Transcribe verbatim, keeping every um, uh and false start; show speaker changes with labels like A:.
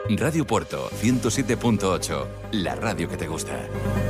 A: Radio Puerto ciento siete punto ocho, la radio que te gusta.